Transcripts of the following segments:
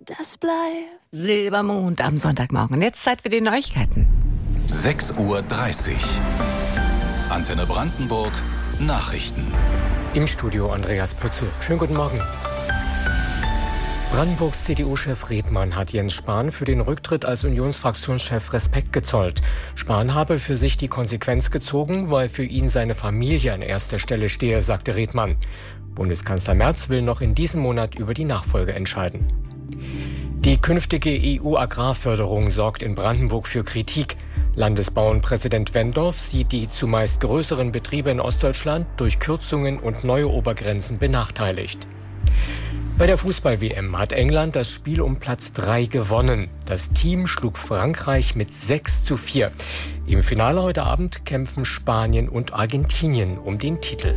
das bleibt Silbermond am Sonntagmorgen. Jetzt Zeit für die Neuigkeiten. 6:30 Uhr. Antenne Brandenburg. Nachrichten. Im Studio Andreas Pützel. Schönen guten Morgen. Brandenburgs CDU-Chef Redmann hat Jens Spahn für den Rücktritt als Unionsfraktionschef Respekt gezollt. Spahn habe für sich die Konsequenz gezogen, weil für ihn seine Familie an erster Stelle stehe, sagte Redmann. Bundeskanzler Merz will noch in diesem Monat über die Nachfolge entscheiden. Die künftige EU-Agrarförderung sorgt in Brandenburg für Kritik. Landesbauernpräsident Wendorf sieht die zumeist größeren Betriebe in Ostdeutschland durch Kürzungen und neue Obergrenzen benachteiligt. Bei der Fußball-WM hat England das Spiel um Platz 3 gewonnen. Das Team schlug Frankreich mit 6:4. Im Finale heute Abend kämpfen Spanien und Argentinien um den Titel.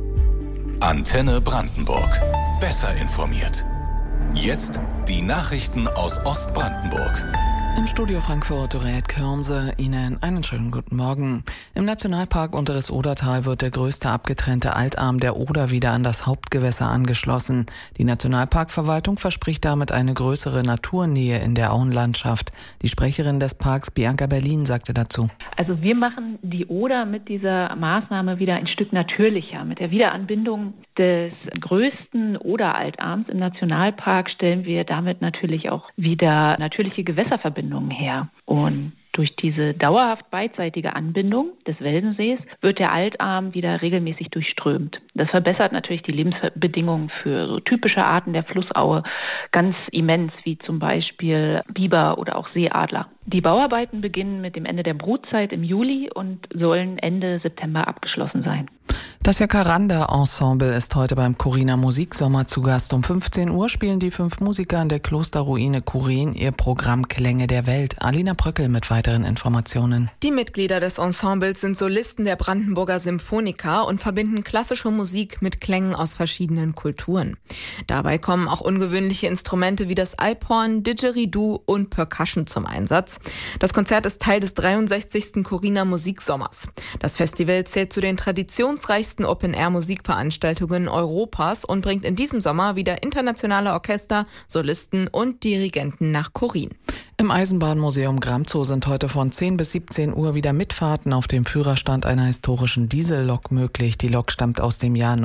Antenne Brandenburg. Besser informiert. Jetzt die Nachrichten aus Ostbrandenburg. Im Studio Frankfurt, Dorette Körnse, Ihnen einen schönen guten Morgen. Im Nationalpark Unteres Odertal wird der größte abgetrennte Altarm der Oder wieder an das Hauptgewässer angeschlossen. Die Nationalparkverwaltung verspricht damit eine größere Naturnähe in der Auenlandschaft. Die Sprecherin des Parks, Bianca Berlin, sagte dazu: Also wir machen die Oder mit dieser Maßnahme wieder ein Stück natürlicher. Mit der Wiederanbindung des größten Oder-Altarms im Nationalpark stellen wir damit natürlich auch wieder natürliche Gewässerverbindungen her. Und durch diese dauerhaft beidseitige Anbindung des Welsensees wird der Altarm wieder regelmäßig durchströmt. Das verbessert natürlich die Lebensbedingungen für so typische Arten der Flussaue ganz immens, wie zum Beispiel Biber oder auch Seeadler. Die Bauarbeiten beginnen mit dem Ende der Brutzeit im Juli und sollen Ende September abgeschlossen sein. Das Jacaranda-Ensemble ist heute beim Corina Musiksommer zu Gast. Um 15 Uhr spielen die 5 Musiker an der Klosterruine Kuren ihr Programm Klänge der Welt. Alina Bröckel mit weiteren Informationen. Die Mitglieder des Ensembles sind Solisten der Brandenburger Symphoniker und verbinden klassische Musik mit Klängen aus verschiedenen Kulturen. Dabei kommen auch ungewöhnliche Instrumente wie das Alphorn, Didgeridoo und Percussion zum Einsatz. Das Konzert ist Teil des 63. Corina Musiksommers. Das Festival zählt zu den traditionsreichsten Open-Air-Musikveranstaltungen Europas und bringt in diesem Sommer wieder internationale Orchester, Solisten und Dirigenten nach Korin. Im Eisenbahnmuseum Gramzow sind heute von 10 bis 17 Uhr wieder Mitfahrten auf dem Führerstand einer historischen Diesellok möglich. Die Lok stammt aus dem Jahr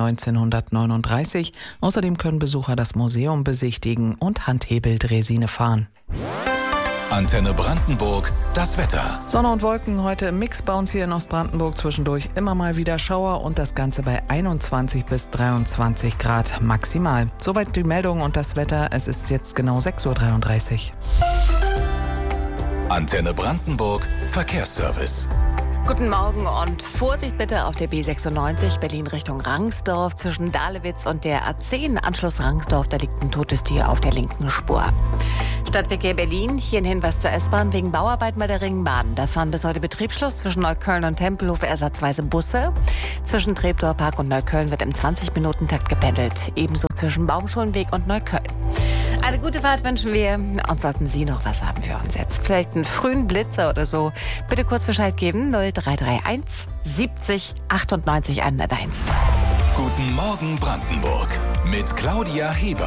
1939. Außerdem können Besucher das Museum besichtigen und Handhebeldresine fahren. Antenne Brandenburg, das Wetter. Sonne und Wolken heute im Mix bei uns hier in Ostbrandenburg. Zwischendurch immer mal wieder Schauer und das Ganze bei 21 bis 23 Grad maximal. Soweit die Meldung und das Wetter. Es ist jetzt genau 6:33 Uhr. Antenne Brandenburg, Verkehrsservice. Guten Morgen und Vorsicht bitte auf der B96 Berlin Richtung Rangsdorf zwischen Dahlewitz und der A10 Anschluss Rangsdorf. Da liegt ein totes Tier auf der linken Spur. Stadtverkehr Berlin, hier ein Hinweis zur S-Bahn wegen Bauarbeiten bei der Ringbahn. Da fahren bis heute Betriebsschluss zwischen Neukölln und Tempelhof ersatzweise Busse. Zwischen Treptower Park und Neukölln wird im 20-Minuten-Takt gependelt. Ebenso zwischen Baumschulenweg und Neukölln. Eine gute Fahrt wünschen wir. Und sollten Sie noch was haben für uns jetzt, vielleicht einen frühen Blitzer oder so, bitte kurz Bescheid geben. 0331 70 98 101. Guten Morgen Brandenburg mit Claudia Heber.